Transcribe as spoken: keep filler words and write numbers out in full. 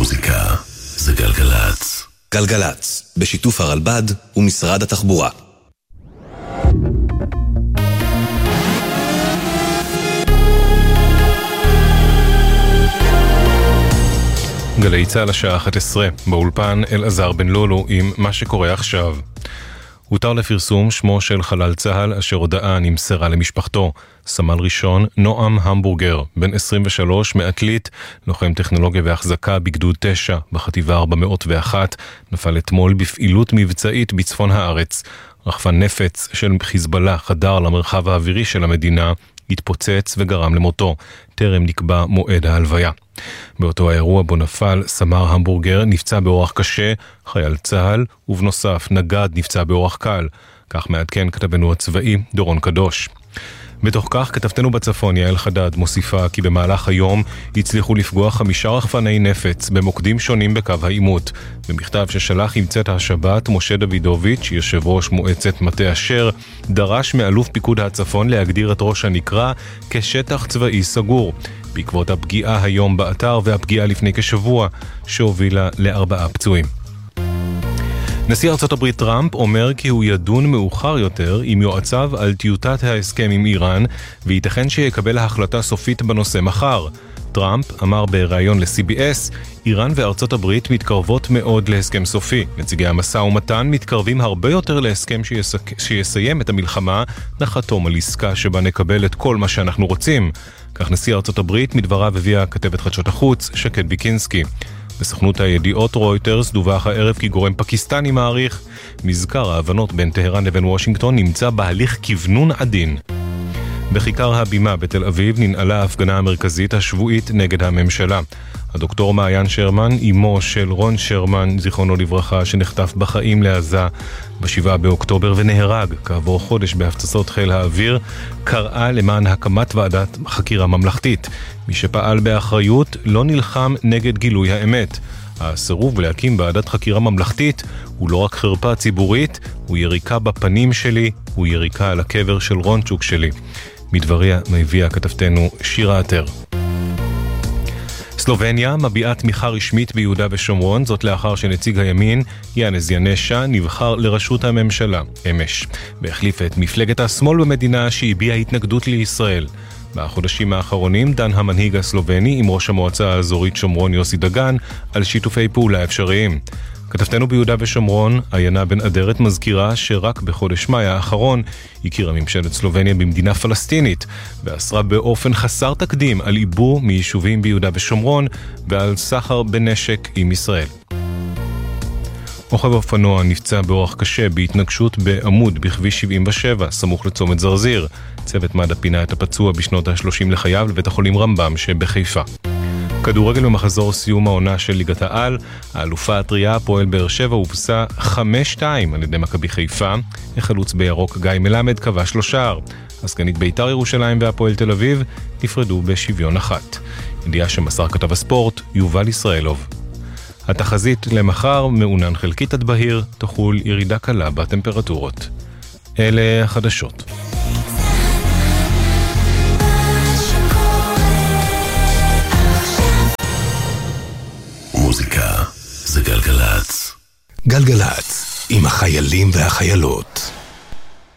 מוזיקה זה גלגלץ. גלגלץ, בשיתוף הרלב"ד ומשרד התחבורה. גלי צהל השעה אחת עשרה, באולפן אלעזר בן לולו עם מה שקורה עכשיו. הותר לפרסום שמו של חלל צהל אשר הודעה נמסרה למשפחתו. סמל ראשון נועם המבורגר, בן עשרים ושלוש, מעתלית, לוחם טכנולוגיה והחזקה בגדוד תשע בחטיבה ארבע מאות ואחת, נפל אתמול בפעילות מבצעית בצפון הארץ. רחפן נפץ של חיזבאללה חדר למרחב האווירי של המדינה, התפוצץ וגרם למותו. טרם נקבע מועד ההלוויה. באותו האירוע בו נפל, סמר המבורגר נפצע באורח קשה, חייל צהל, ובנוסף נגד נפצע באורח קל. כך מעדכן כתבנו הצבאי דורון קדוש. בתוך כך כתבתנו בצפון יעל חדד מוסיפה כי במהלך היום הצליחו לפגוע חמישה רחפני נפץ במוקדים שונים בקו העימות. במכתב ששלח עם צאת השבת, משה דוידוביץ', יושב ראש מועצת מטה אשר, דרש מאלוף פיקוד הצפון להגדיר את ראש הנקרא כשטח צבאי סגור. בעקבות הפגיעה היום באתר והפגיעה לפני כשבוע שהובילה לארבעה פצועים. נשיא ארצות הברית טראמפ אומר כי הוא ידון מאוחר יותר עם יועציו על טיוטת ההסכם עם איראן, וייתכן שיקבל ההחלטה סופית בנושא מחר. טראמפ אמר בראיון ל-סי בי אס, איראן וארצות הברית מתקרבות מאוד להסכם סופי. נציגי המשא ומתן מתקרבים הרבה יותר להסכם שיסק... שיסיים את המלחמה, נחתום על עסקה שבה נקבל את כל מה שאנחנו רוצים. כך נשיא ארצות הברית מדבריו הביאה כתבת חדשות החוץ שקד ביקינסקי. בסוכנות הידיעות רויטרס דווח הערב כי גורם פקיסטני מעריך מזכר ההבנות בין טהרן לבין וושינגטון נמצא בהליך כיוונון עדין. בכיכר הבימה בתל אביב ננעלה ההפגנה המרכזית השבועית נגד הממשלה. הדוקטור מעיין שרמן, אמו של רון שרמן, זיכרונו לברכה, שנחטף בחיים לעזה בשבעה באוקטובר ונהרג כעבור חודש בהפצצות חיל האוויר, קראה למען הקמת ועדת חקירה ממלכתית. מי שפעל באחריות לא נלחם נגד גילוי האמת. הסירוב להקים ועדת חקירה ממלכתית הוא לא רק חרפה ציבורית, הוא יריקה בפנים שלי, הוא יריקה על הקבר של רונצ'וק שלי. מדבריה מביאה כתבתנו שירה עטר. סלובניה מביעה תמיכה רשמית ביהודה ושומרון, זאת לאחר שנציג הימין, יאנז ינשה, נבחר לראשות הממשלה, אמש, והחליף את מפלגת השמאל במדינה שהביעה התנגדות לישראל. בחודשים האחרונים דן המנהיג הסלובני עם ראש המועצה האזורית שומרון יוסי דגן על שיתופי פעולה אפשריים. כתבתנו ביהודה ושומרון, עיינה בן אדרת, מזכירה שרק בחודש מאי האחרון הכירה ממשלת סלובניה במדינה פלסטינית, ואסרה באופן חסר תקדים על עיבור מיישובים ביהודה ושומרון ועל סחר בנשק עם ישראל. רוכב אופנוע נפצע באורח קשה בהתנגשות בעמוד בכביש שבעים ושבע, סמוך לצומת זרזיר. צוות מד"א פינה את הפצוע בשנות ה-שלושים לחייו לבית החולים רמב"ם שבחיפה. כדורגל במחזור סיום העונה של ליגת העל, האלופה הטריה הפועל באר שבע הובסה חמש שתיים על ידי מכבי חיפה. החלוץ בירוק גיא מלמד כבש לו שער. הסגנית בית"ר ירושלים והפועל תל אביב נפרדו בשוויון אחת. ידיעה שמסר כתב הספורט יובל ישראלוב. התחזית למחר מעונן חלקית עד בהיר, תחול ירידה קלה בטמפרטורות. אלה החדשות. מוזיקה זה גלגלץ. גלגלץ, עם החיילים והחיילות.